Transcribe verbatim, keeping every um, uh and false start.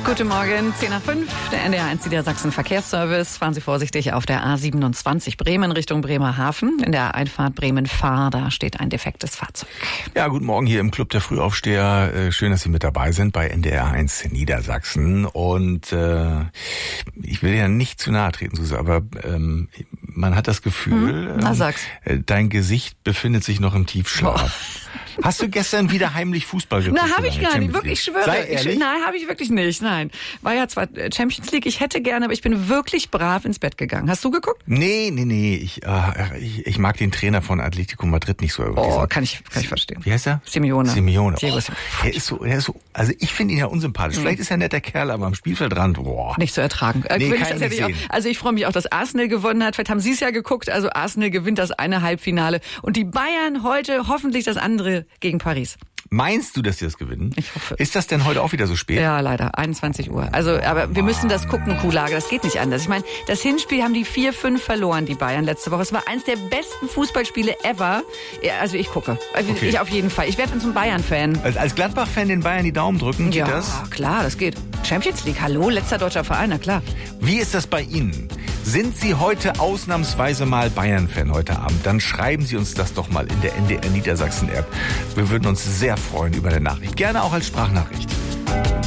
Guten Morgen, zehn nach fünf, der N D R eins Niedersachsen Verkehrsservice. Fahren Sie vorsichtig auf der A siebenundzwanzig Bremen Richtung Bremerhaven. In der Einfahrt Bremen-Fahr, da steht ein defektes Fahrzeug. Ja, guten Morgen hier im Club der Frühaufsteher. Schön, dass Sie mit dabei sind bei N D R eins Niedersachsen. Und äh, ich will ja nicht zu nahe treten, Susa, aber ähm, man hat das Gefühl, hm, na, sag's. Ähm, dein Gesicht befindet sich noch im Tiefschlaf. Oh. Hast du gestern wieder heimlich Fußball geguckt? Na, habe ich gar nicht, wirklich, ich schwöre. Sei ehrlich? Ich, nein, habe ich wirklich nicht, nein. War ja zwar Champions League, ich hätte gerne, aber ich bin wirklich brav ins Bett gegangen. Hast du geguckt? Nee, nee, nee, ich, äh, ich, ich mag den Trainer von Atletico Madrid nicht so. Oh, kann ich, kann ich verstehen. Wie heißt er? Simeone. Simeone. Diego Oh, Simeone. er ist so, er ist so, also ich finde ihn ja unsympathisch. Mhm. Vielleicht ist er ein netter Kerl, aber am Spielfeldrand, boah. Nicht zu ertragen. Nee, ich kann ich nicht auch, also ich freue mich auch, dass Arsenal gewonnen hat. Vielleicht haben Sie es ja geguckt. Also Arsenal gewinnt das eine Halbfinale und die Bayern heute hoffentlich das andere gegen Paris. Meinst du, dass die das gewinnen? Ich hoffe. Ist das denn heute auch wieder so spät? Ja, leider. einundzwanzig Uhr. Also, aber wir müssen das gucken, Kuhlage. Das geht nicht anders. Ich meine, das Hinspiel haben die vier fünf verloren, die Bayern letzte Woche. Es war eins der besten Fußballspiele ever. Ja, also ich gucke. Also okay. Ich auf jeden Fall. Ich werde zum Bayern-Fan. Als, als Gladbach-Fan den Bayern die Daumen drücken, geht ja, das? Klar, das geht. Champions League, hallo, letzter deutscher Verein, na klar. Wie ist das bei Ihnen? Sind Sie heute ausnahmsweise mal Bayern-Fan heute Abend? Dann schreiben Sie uns das doch mal in der N D R Niedersachsen-App. Wir würden uns sehr freuen über eine Nachricht. Gerne auch als Sprachnachricht.